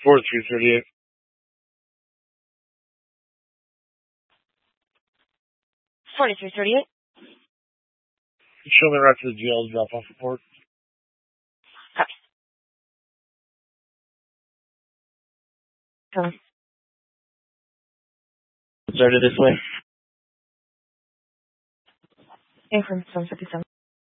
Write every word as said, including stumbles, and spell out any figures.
forty-three thirty-eight. forty-three thirty-eight. Show me right to the jail drop-off report. Copy. Come. Started this way. Increment seven fifty-seven.